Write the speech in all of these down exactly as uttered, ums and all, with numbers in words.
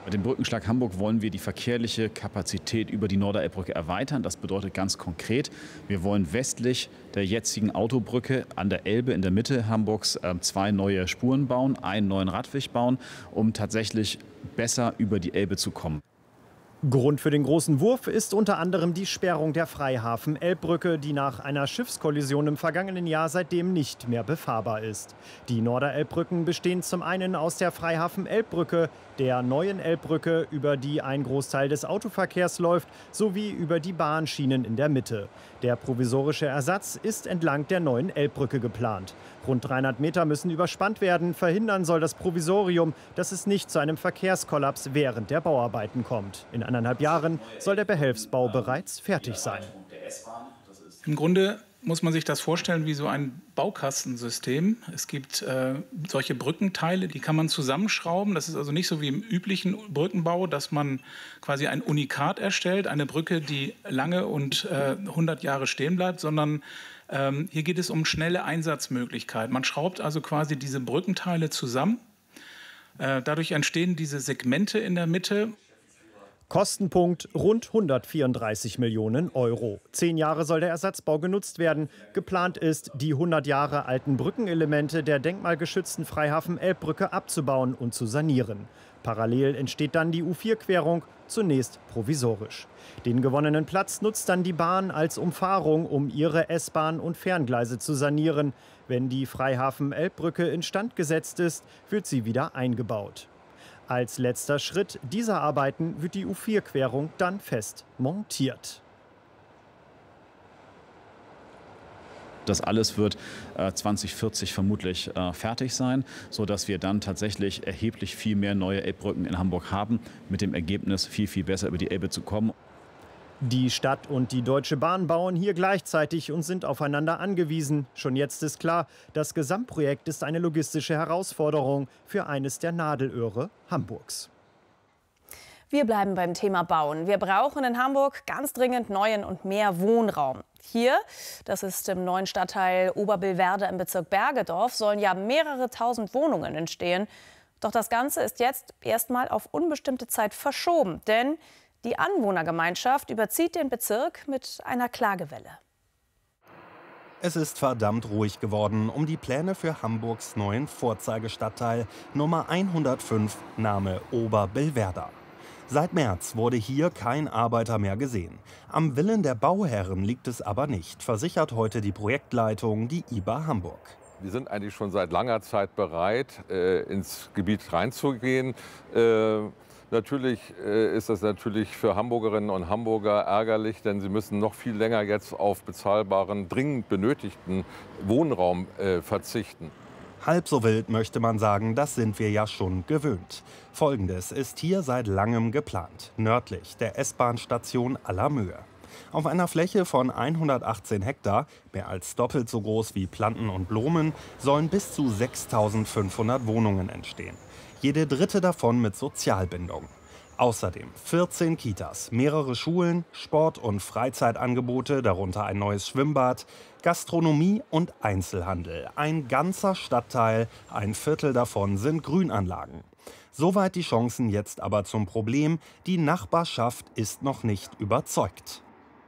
Mit dem Brückenschlag Hamburg wollen wir die verkehrliche Kapazität über die Norderelbbrücke erweitern. Das bedeutet ganz konkret, wir wollen westlich der jetzigen Autobrücke an der Elbe in der Mitte Hamburgs äh, zwei neue Spuren bauen, einen neuen Radweg bauen, um tatsächlich besser über die Elbe zu kommen. Grund für den großen Wurf ist unter anderem die Sperrung der Freihafen-Elbbrücke, die nach einer Schiffskollision im vergangenen Jahr seitdem nicht mehr befahrbar ist. Die Norderelbbrücken bestehen zum einen aus der Freihafen-Elbbrücke, der neuen Elbbrücke, über die ein Großteil des Autoverkehrs läuft, sowie über die Bahnschienen in der Mitte. Der provisorische Ersatz ist entlang der neuen Elbbrücke geplant. Rund dreihundert Meter müssen überspannt werden. Verhindern soll das Provisorium, dass es nicht zu einem Verkehrskollaps während der Bauarbeiten kommt. In eineinhalb Jahren soll der Behelfsbau bereits fertig sein. Im Grunde muss man sich das vorstellen wie so ein Baukastensystem. Es gibt äh, solche Brückenteile, die kann man zusammenschrauben. Das ist also nicht so wie im üblichen Brückenbau, dass man quasi ein Unikat erstellt, eine Brücke, die lange und äh, hundert Jahre stehen bleibt, sondern ähm, hier geht es um schnelle Einsatzmöglichkeiten. Man schraubt also quasi diese Brückenteile zusammen. Äh, dadurch entstehen diese Segmente in der Mitte. Kostenpunkt rund hundertvierunddreißig Millionen Euro. Zehn Jahre soll der Ersatzbau genutzt werden. Geplant ist, die hundert Jahre alten Brückenelemente der denkmalgeschützten Freihafen-Elbbrücke abzubauen und zu sanieren. Parallel entsteht dann die U vier Querung, zunächst provisorisch. Den gewonnenen Platz nutzt dann die Bahn als Umfahrung, um ihre S-Bahn und Ferngleise zu sanieren. Wenn die Freihafen-Elbbrücke instand gesetzt ist, wird sie wieder eingebaut. Als letzter Schritt dieser Arbeiten wird die U vier Querung dann fest montiert. Das alles wird äh, zwanzig vierzig vermutlich äh, fertig sein, sodass wir dann tatsächlich erheblich viel mehr neue Elbbrücken in Hamburg haben, mit dem Ergebnis, viel, viel besser über die Elbe zu kommen. Die Stadt und die Deutsche Bahn bauen hier gleichzeitig und sind aufeinander angewiesen. Schon jetzt ist klar, das Gesamtprojekt ist eine logistische Herausforderung für eines der Nadelöhre Hamburgs. Wir bleiben beim Thema Bauen. Wir brauchen in Hamburg ganz dringend neuen und mehr Wohnraum. Hier, das ist im neuen Stadtteil Oberbillwerder im Bezirk Bergedorf, sollen ja mehrere tausend Wohnungen entstehen. Doch das Ganze ist jetzt erstmal auf unbestimmte Zeit verschoben, denn die Anwohnergemeinschaft überzieht den Bezirk mit einer Klagewelle. Es ist verdammt ruhig geworden um die Pläne für Hamburgs neuen Vorzeigestadtteil Nummer hundertfünf, Name Oberbillwerder. Seit März wurde hier kein Arbeiter mehr gesehen. Am Willen der Bauherren liegt es aber nicht, versichert heute die Projektleitung, die I B A Hamburg. Wir sind eigentlich schon seit langer Zeit bereit, äh, ins Gebiet reinzugehen. Äh, Natürlich äh, ist das natürlich für Hamburgerinnen und Hamburger ärgerlich, denn sie müssen noch viel länger jetzt auf bezahlbaren, dringend benötigten Wohnraum äh, verzichten. Halb so wild möchte man sagen, das sind wir ja schon gewöhnt. Folgendes ist hier seit langem geplant, nördlich der S-Bahn-Station Allermöhe. Auf einer Fläche von hundertachtzehn Hektar, mehr als doppelt so groß wie Planten und Blumen, sollen bis zu sechstausendfünfhundert Wohnungen entstehen. Jede dritte davon mit Sozialbindung. Außerdem vierzehn Kitas, mehrere Schulen, Sport- und Freizeitangebote, darunter ein neues Schwimmbad, Gastronomie und Einzelhandel. Ein ganzer Stadtteil, ein Viertel davon sind Grünanlagen. Soweit die Chancen, jetzt aber zum Problem: Die Nachbarschaft ist noch nicht überzeugt.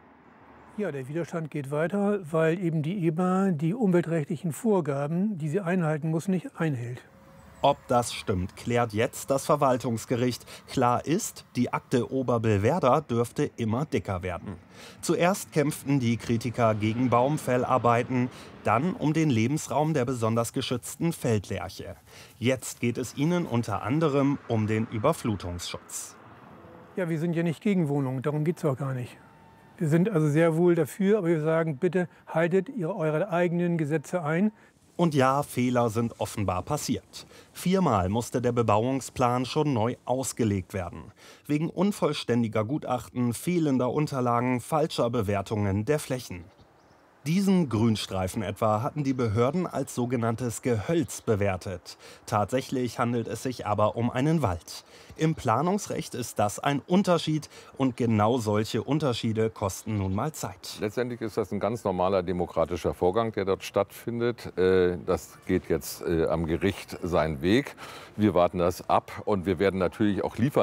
Ja, der Widerstand geht weiter, weil eben die E B A die umweltrechtlichen Vorgaben, die sie einhalten muss, nicht einhält. Ob das stimmt, klärt jetzt das Verwaltungsgericht. Klar ist, die Akte Oberbillwerder dürfte immer dicker werden. Zuerst kämpften die Kritiker gegen Baumfellarbeiten, dann um den Lebensraum der besonders geschützten Feldlerche. Jetzt geht es ihnen unter anderem um den Überflutungsschutz. Ja, wir sind ja nicht gegen Wohnungen, darum geht es auch gar nicht. Wir sind also sehr wohl dafür, aber wir sagen, bitte haltet ihr eure eigenen Gesetze ein. Und ja, Fehler sind offenbar passiert. Viermal musste der Bebauungsplan schon neu ausgelegt werden. Wegen unvollständiger Gutachten, fehlender Unterlagen, falscher Bewertungen der Flächen. Diesen Grünstreifen etwa hatten die Behörden als sogenanntes Gehölz bewertet. Tatsächlich handelt es sich aber um einen Wald. Im Planungsrecht ist das ein Unterschied und genau solche Unterschiede kosten nun mal Zeit. Letztendlich ist das ein ganz normaler demokratischer Vorgang, der dort stattfindet. Das geht jetzt am Gericht seinen Weg. Wir warten das ab und wir werden natürlich auch liefern.